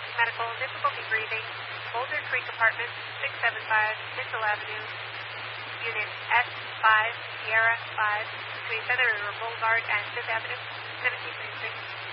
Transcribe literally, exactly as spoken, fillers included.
medical, difficulty breathing, Boulder Creek Apartments, six seven five Mitchell Avenue, Unit S five, Sierra five, between Feather River Boulevard and Fifth Avenue, seventeen thirty-six.